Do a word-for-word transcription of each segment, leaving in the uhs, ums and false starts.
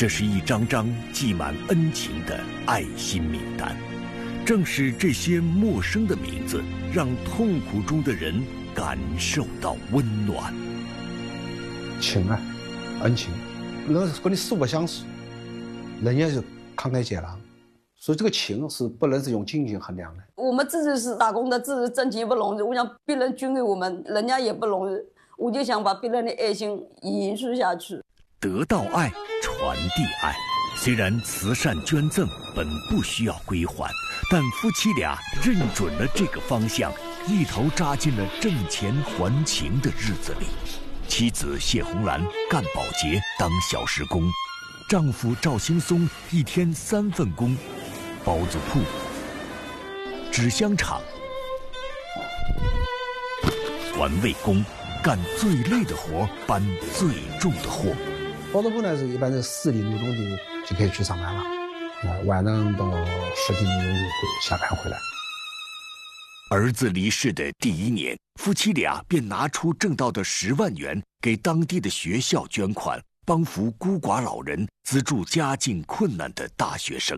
这是一张张记满恩情的爱心名单。正是这些陌生的名字，让痛苦中的人感受到温暖。 情啊，恩情，人跟你素不相识，人家是慷慨解囊，所以这个情是不能是用金钱衡量的。 我们自己是打工的，自己挣钱不容易，我想别人捐给我们，人家也不容易，我就想把别人的爱心延续下去。 得到爱，传递爱。虽然慈善捐赠本不需要归还，但夫妻俩认准了这个方向，一头扎进了挣钱还情的日子里。妻子谢红兰干保洁当小时工，丈夫赵兴松一天三份工，包子铺、纸箱厂、环卫工，干最累的活，搬最重的货。 包子铺呢是一般是四点多钟就就可以去上班了，啊，晚上到十点钟就会下班回来。 儿子离世的第一年，夫妻俩便拿出挣到的十万元给当地的学校捐款，帮扶孤寡老人，资助家境困难的大学生。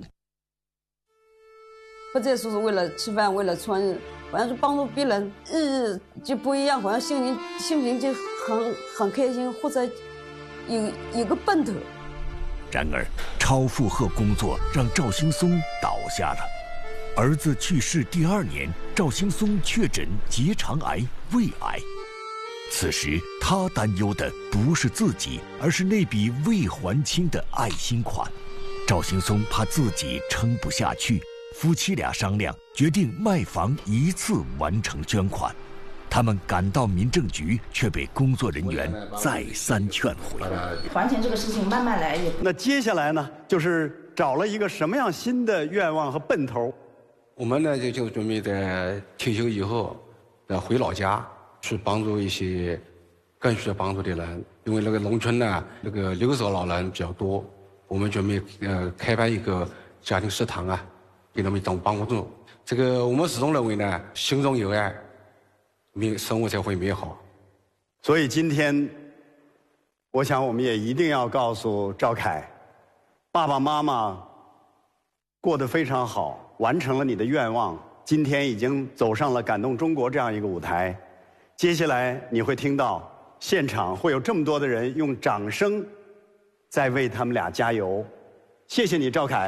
不再说是为了吃饭，为了穿衣，好像是帮助别人，意义就不一样，好像心情心情就很很开心，或者有有个奔头。 然而，超负荷工作让赵兴松倒下了。儿子去世第二年，赵兴松确诊结肠癌、胃癌。此时，他担忧的不是自己，而是那笔未还清的爱心款。赵兴松怕自己撑不下去，夫妻俩商量，决定卖房一次完成捐款。他们赶到民政局，却被工作人员再三劝回。 还钱这个事情慢慢来也。 那接下来呢，就是找了一个什么样新的愿望和奔头？ 我们呢就就准备在退休以后，呃回老家去帮助一些更需要帮助的人，因为那个农村呢，那个留守老人比较多，我们准备呃开办一个家庭食堂啊，给他们一种帮助。这个我们始终认为呢，心中有爱，美生活才会美好。 所以今天，我想我们也一定要告诉赵凯，爸爸妈妈过得非常好。完成了你的愿望，今天已经走上了感动中国这样一个舞台。接下来你会听到现场会有这么多的人用掌声在为他们俩加油。谢谢你，赵凯。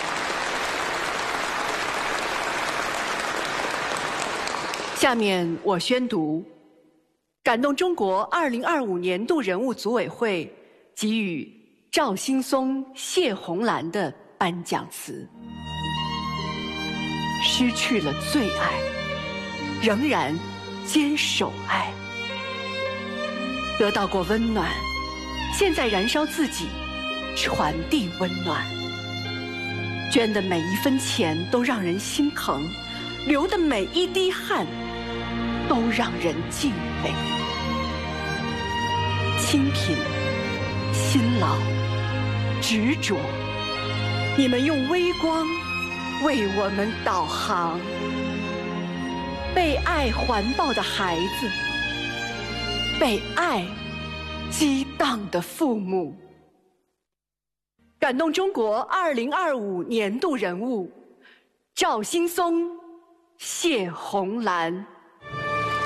下面我宣读感动中国二零二五年度人物组委会给予赵兴松、谢红兰的颁奖词。失去了最爱，仍然坚守爱。得到过温暖，现在燃烧自己，传递温暖。捐的每一分钱都让人心疼，流的每一滴汗都让人敬佩。清贫、辛劳、执着，你们用微光为我们导航。被爱环抱的孩子，被爱激荡的父母。感动中国二零二五年度人物：赵兴松、谢红兰。